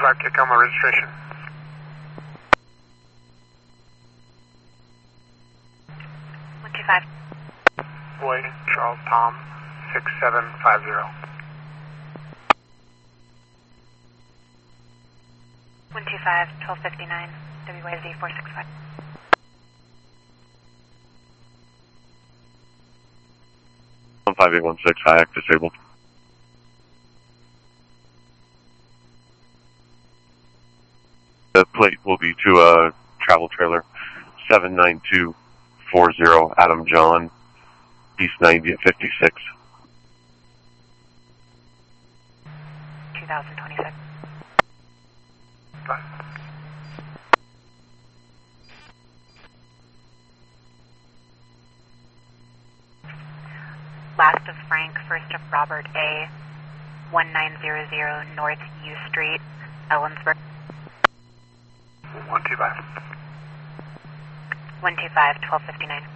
125 Tacoma registration. Boy, Charles Tom, 6750. 125-1259, WYZ 465. 15816, HIAC disabled. The plate will be to a travel trailer, 79240 Adam John, East 90 at 56. 2026. Bye. Last of Frank, first of Robert A. 1900 North U Street, Ellensburg. 125. 125-1259.